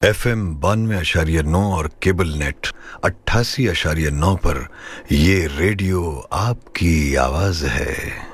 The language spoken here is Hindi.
FM 92.9 और केबल नेट 88.9 पर ये रेडियो आपकी आवाज है।